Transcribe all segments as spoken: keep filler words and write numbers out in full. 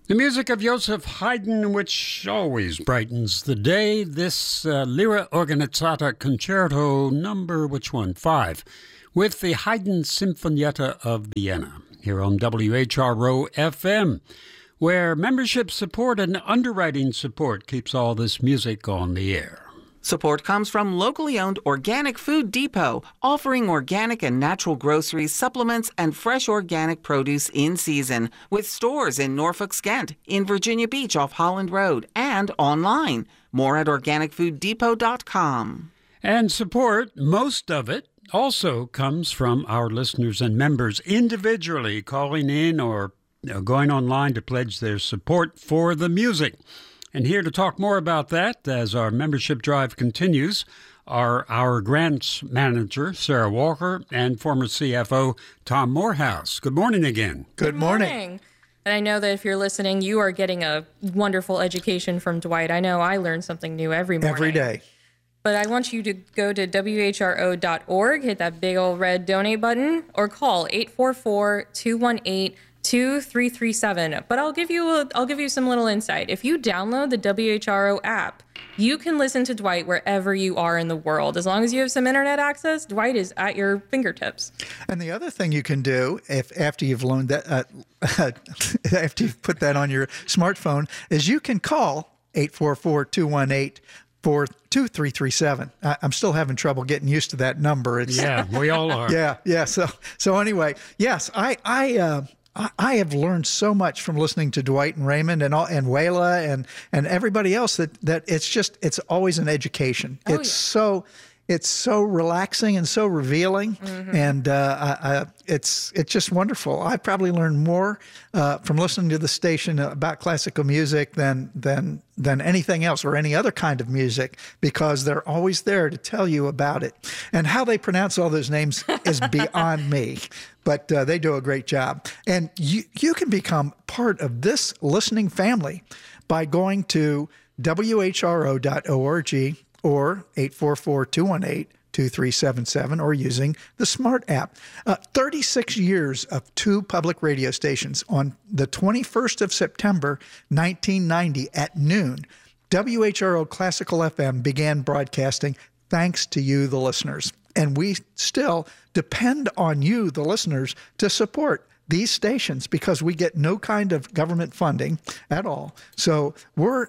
The music of Joseph Haydn, which always brightens the day. This uh, Lyra Organizzata Concerto number, which one? Five, with the Haydn Sinfonietta of Vienna, here on W H R O F M, where membership support and underwriting support keeps all this music on the air. Support comes from locally owned Organic Food Depot, offering organic and natural groceries, supplements, and fresh organic produce in season, with stores in Norfolk, Skent, in Virginia Beach off Holland Road, and online. More at organic food depot dot com. And support, most of it, also comes from our listeners and members individually calling in or you know, going online to pledge their support for the music. And here to talk more about that as our membership drive continues are our grants manager, Sarah Walker, and former C F O, Tom Morehouse. Good morning again. Good morning. Good morning. And I know that if you're listening, you are getting a wonderful education from Dwight. I know I learn something new every morning. Every day. But I want you to go to W H R O dot org, hit that big old red donate button, or call eight four four, two one eight, two three three seven. But I'll give you a, I'll give you some little insight. If you download the W H R O app, you can listen to Dwight wherever you are in the world. As long as you have some internet access, Dwight is at your fingertips. And the other thing you can do, if after you've learned that, uh, after you've put that on your smartphone, is you can call eight four four, two one eight, two three three seven. I'm still having trouble getting used to that number. It's, yeah, we all are. Yeah, yeah. So, so anyway, yes, I, I, uh, I have learned so much from listening to Dwight and Raymond and all, and Wayla and and everybody else that that it's just it's always an education. Oh, it's yeah. so it's so relaxing and so revealing, mm-hmm. and uh, I, I, it's it's just wonderful. I probably learned more uh, from listening to the station about classical music than than than anything else or any other kind of music, because they're always there to tell you about it. And how they pronounce all those names is beyond me. But uh, they do a great job. And you, you can become part of this listening family by going to W H R O dot org or eight four four, two one eight, two three seven seven or using the Smart app. Uh, thirty-six years of two public radio stations. On the twenty-first of September, nineteen ninety at noon, W H R O Classical F M began broadcasting thanks to you, the listeners. And we still depend on you, the listeners, to support these stations because we get no kind of government funding at all. So we're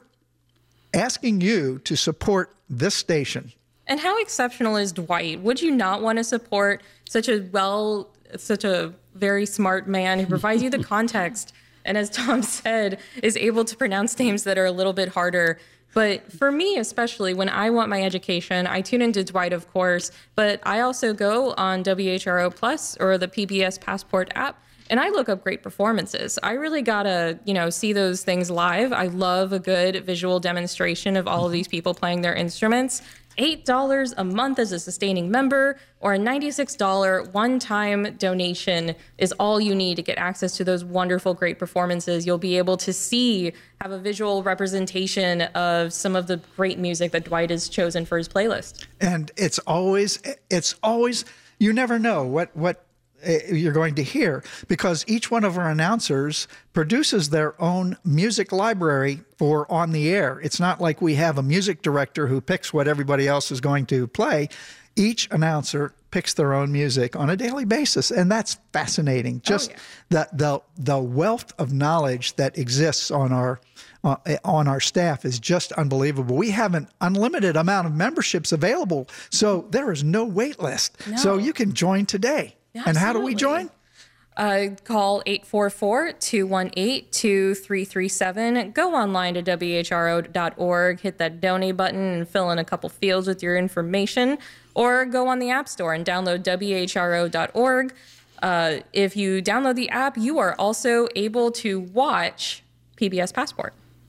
asking you to support this station. And how exceptional is Dwight? Would you not want to support such a well, such a very smart man who provides you the context and, as Tom said, is able to pronounce names that are a little bit harder? But for me, especially when I want my education, I tune into Dwight, of course, but I also go on W H R O Plus or the P B S Passport app, and I look up great performances. I really gotta, you know, see those things live. I love a good visual demonstration of all of these people playing their instruments. eight dollars a month as a sustaining member or a ninety-six dollars one-time donation is all you need to get access to those wonderful, great performances. You'll be able to see, have a visual representation of some of the great music that Dwight has chosen for his playlist. And it's always, it's always, you never know what, what, you're going to hear, because each one of our announcers produces their own music library for on the air. It's not like we have a music director who picks what everybody else is going to play. Each announcer picks their own music on a daily basis, and that's fascinating. Just oh, yeah. the the the wealth of knowledge that exists on our uh, on our staff is just unbelievable. We have an unlimited amount of memberships available, so there is no wait list. No. So you can join today. Absolutely. And how do we join? Uh, call eight four four, two one eight, two three three seven. Go online to W H R O dot org, hit that donate button and fill in a couple fields with your information, or go on the App Store and download W H R O dot org. Uh, if you download the app, you are also able to watch P B S Passport.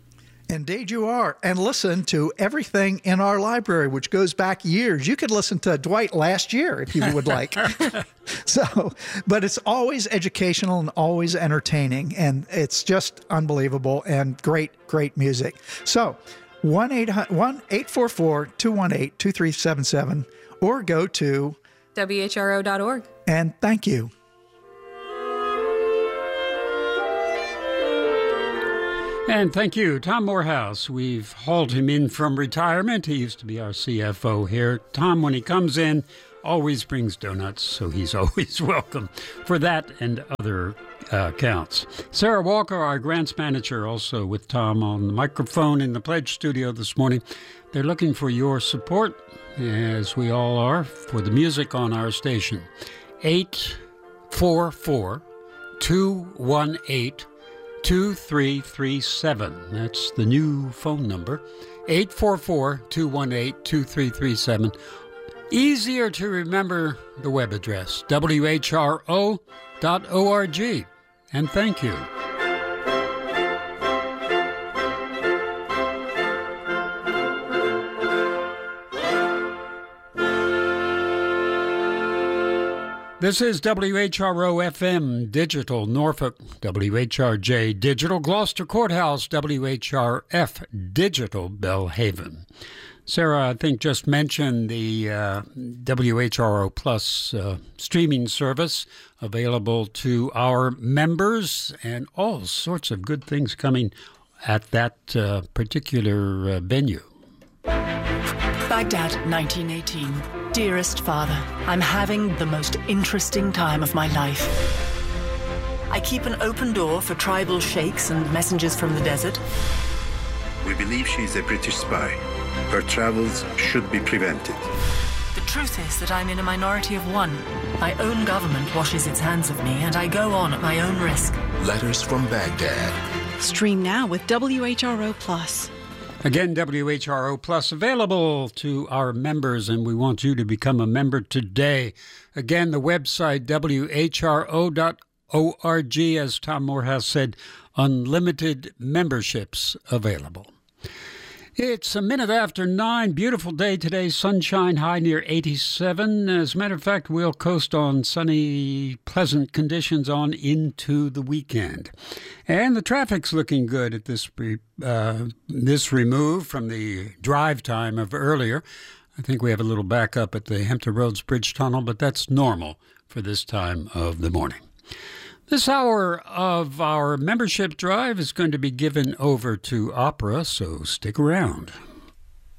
Indeed you are. And listen to everything in our library, which goes back years. You could listen to Dwight last year if you would like. So, but it's always educational and always entertaining. And it's just unbelievable and great, great music. So one eight four four, two one eight, two three seven seven or go to W H R O dot org. And thank you. And thank you, Tom Morehouse. We've hauled him in from retirement. He used to be our C F O here. Tom, when he comes in, always brings donuts, so he's always welcome for that and other uh, counts. Sarah Walker, our grants manager, also with Tom on the microphone in the Pledge studio this morning. They're looking for your support, as we all are, for the music on our station. eight four four, two one eight, two three three seven. That's the new phone number. eight four four, two one eight, two three three seven. Easier to remember the web address, W H R O dot org. And thank you. This is W H R O F M Digital Norfolk, W H R J Digital Gloucester Courthouse, W H R F Digital Belhaven. Sarah, I think, just mentioned the uh, W H R O Plus uh, streaming service available to our members, and all sorts of good things coming at that uh, particular uh, venue. Baghdad, nineteen eighteen. Dearest Father, I'm having the most interesting time of my life. I keep an open door for tribal sheikhs and messengers from the desert. We believe she is a British spy. Her travels should be prevented. The truth is that I'm in a minority of one. My own government washes its hands of me, and I go on at my own risk. Letters from Baghdad. Stream now with W H R O Plus. Again, W H R O Plus available to our members, and we want you to become a member today. Again, the website, W H R O dot org, as Tom Morehouse said, unlimited memberships available. It's a minute after nine. Beautiful day today. Sunshine, high near eighty-seven. As a matter of fact, we'll coast on sunny, pleasant conditions on into the weekend. And the traffic's looking good at this uh, this remove from the drive time of earlier. I think we have a little backup at the Hampton Roads Bridge Tunnel, but that's normal for this time of the morning. This hour of our membership drive is going to be given over to opera, so stick around.